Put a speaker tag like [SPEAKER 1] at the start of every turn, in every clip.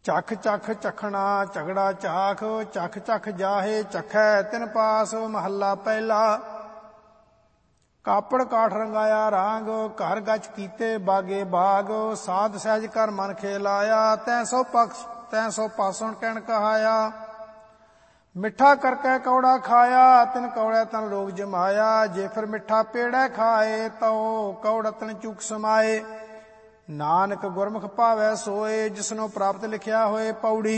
[SPEAKER 1] चख चख चखना झगड़ा चाख, चख चख जाहे चखै तिन पास। महला पहला। कापड़ काठ रंगाया रांग, घर गच कीते बागे बाग। साध सहज कर मन खेलाया, तै सौ पासण कहन कहाया। मिठा करके कौड़ा खाया, तिन कौड़े तन रोग जमाया। जे फिर मिठा पेड़े खाए, तो कौड़ा तन चूक समाए। नानक गुरमुख पावै सोए, जिसनो प्राप्त लिखिया होए। पौड़ी।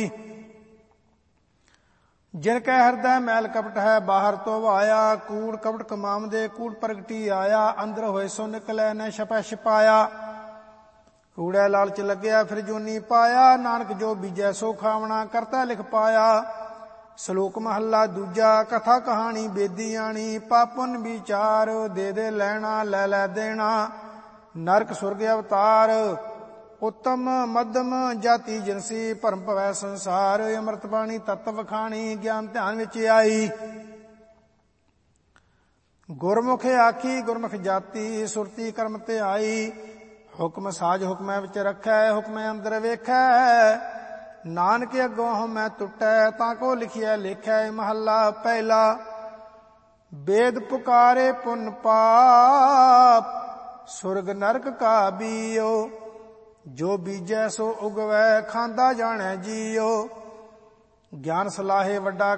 [SPEAKER 1] जिनकै हृदय मैल कपट है, बाहर तो वाया। कूड़ कपट कमामदे, कूड़ प्रगटी आया। अंदर होए सो निकलै, न छपै छिपाया। कूड़े लालच लग्या, फिर जोनी पाया। नानक जो बीजै सो खावना, करता लिख पाया। ਸ਼ਲੋਕ ਮਹੱਲਾ ਦੂਜਾ। ਕਥਾ ਕਹਾਣੀ ਬੇਦੀ ਆਣੀ, ਪਾਪਨ ਵਿਚਾਰ। ਦੇ ਦੇ ਲੈਣਾ, ਲੈ ਲੈ ਦੇਣਾ, ਨਰਕ ਸੁਰਗ ਅਵਤਾਰ। ਉੱਤਮ ਮੱਧਮ ਜਾਤੀ ਜਿਨਸੀ, ਭਰਮ ਭਵੈ ਸੰਸਾਰ। ਅੰਮ੍ਰਿਤ ਬਾਣੀ ਤਤ ਵਖਾਣੀ, ਗਿਆਨ ਧਿਆਨ ਵਿੱਚ ਆਈ। ਗੁਰਮੁਖ ਆਖੀ ਗੁਰਮੁਖ ਜਾਤੀ, ਸੁਰਤੀ ਕਰਮ ਤੇ ਆਈ। ਹੁਕਮ ਸਾਜ ਹੁਕਮੈ ਵਿੱਚ ਰੱਖੈ, ਹੁਕਮੈ ਅੰਦਰ ਵੇਖੈ। ਨਾਨਕ ਅੱਗੋਂ ਹਉਮੈ ਟੁੱਟੈ, ਤਾਂ ਕੋ ਲਿਖਿਆ ਲੇਖੈ। ਮਹੱਲਾ ਪਹਿਲਾ। ਵੇਦ ਪੁਕਾਰੇ ਪੁੰਨ ਪਾਪ, ਸੁਰਗ ਨਰਕ ਕਾ ਬੀਓ। ਜੋ ਬੀਜੈ ਸੋ ਉਗਵੈ, ਖਾਂਦਾ ਜਾਣੈ ਜੀਓ। ਗਿਆਨ ਸਲਾਹੇ ਵੱਡਾ